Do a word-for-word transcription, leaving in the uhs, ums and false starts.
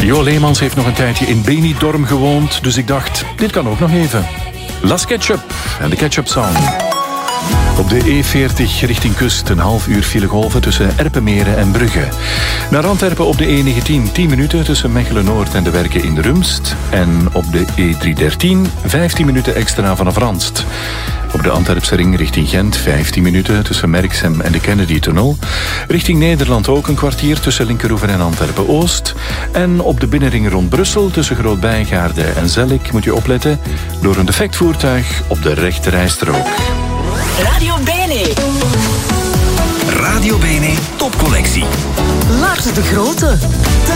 Jo Leemans heeft nog een tijdje in Benidorm gewoond, dus ik dacht, dit kan ook nog even. Las Ketchup en de Ketchup Song. Op de E veertig richting kust een half uur file golven tussen Erpenmeren en Brugge. Naar Antwerpen op de E negentien tien minuten tussen Mechelen-Noord en de Werken in Rumst. En op de E driehonderddertien vijftien minuten extra vanaf Ranst. Op de Antwerpse ring richting Gent vijftien minuten tussen Merksem en de Kennedy-tunnel. Richting Nederland ook een kwartier tussen Linkeroever en Antwerpen-Oost. En op de binnenring rond Brussel tussen Groot-Bijgaarde en Zellik moet je opletten door een defect voertuig op de rechte rijstrook. Radio Bene. Radio Bene topcollectie. Lars de Grote.